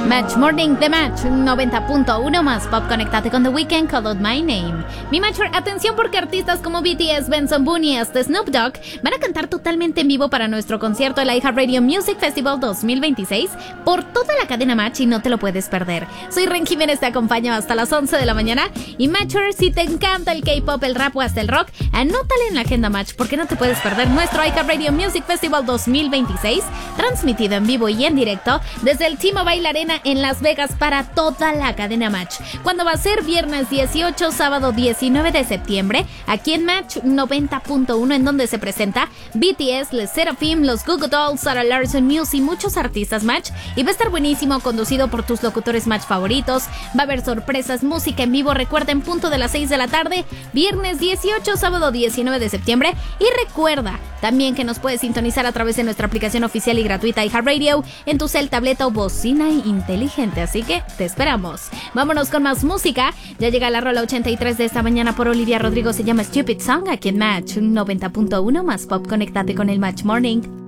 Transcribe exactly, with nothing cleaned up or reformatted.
Match Morning de Match noventa punto uno más pop. Conectate con The Weeknd, Called My Name. Mi Matcher, atención porque artistas como B T S, Benson Boone y hasta Snoop Dogg van a cantar totalmente en vivo para nuestro concierto el iHeartRadio Music Festival dos mil veintiséis por toda la cadena Match y no te lo puedes perder. Soy Ren Jiménez, te acompaño hasta las once de la mañana. Y Matcher, si te encanta el K-pop, el rap o hasta el rock, anótale en la agenda Match porque no te puedes perder nuestro iHeartRadio Music Festival dos mil veintiséis, transmitido en vivo y en directo desde el T-Mobile Arena en Las Vegas para toda la cadena Match. ¿Cuándo va a ser? Viernes dieciocho, sábado diecinueve de septiembre, aquí en Match noventa punto uno, en donde se presenta B T S, Les Seraphim, los Goo Goo Dolls, Sarah Larson, Muse y muchos artistas Match. Y va a estar buenísimo, conducido por tus locutores Match favoritos. Va a haber sorpresas, música en vivo. Recuerden, punto de las seis de la tarde, viernes dieciocho, sábado diecinueve de septiembre. Y recuerda también que nos puedes sintonizar a través de nuestra aplicación oficial y gratuita iHeartRadio en tu cel, tableta o bocina inteligente, así que te esperamos. Vámonos con más música. Ya llega la rola ochenta y tres de esta mañana por Olivia Rodrigo, se llama Stupid Song, aquí en Match noventa punto uno más pop. Conéctate con el Match Morning.